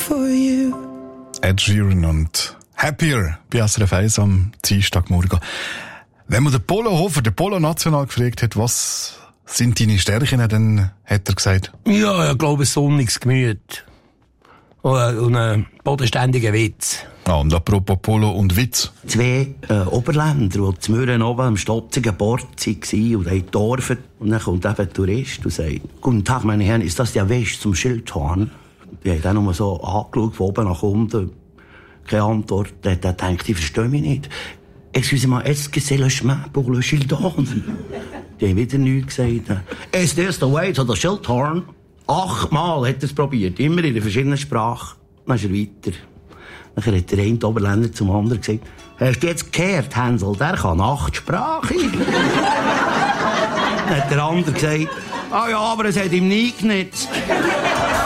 for you. Ed Sheeran und Happier bei SRF 1 am Dienstagmorgen. Wenn man den Polo Hofer, den Polo National gefragt hat, was sind deine Stärken, dann hat er gesagt: Ja, ich glaube, ein sonniges Gemüt. Und ein bodenständiger Witz. Ja, und apropos Polo und Witz. Zwei Oberländer, die zu Mürren oben am stotzigen Bord waren und haben gedorfen. Und dann kommt eben ein Tourist und sagt: Guten Tag, meine Herren, ist das der Weg zum Schildhorn? Die haben dann nur so angeschaut, von oben nach unten. Keine Antwort. Der denkt, ich verstehe mich nicht. Excusez-moi, est-ce que c'est le chemin pour le Schildhorn? Die haben wieder nichts gesagt. Ist das der Weg zu der Schildhorn? 8-mal hat er es probiert, immer in einer verschiedenen Sprache. Dann ist er weiter. Dann hat der eine Oberländer zum anderen gesagt: Hast du jetzt gehört, Hänsel, der kann 8 Sprachen. Dann hat der andere gesagt: Ah ja, aber es hat ihm nie genützt.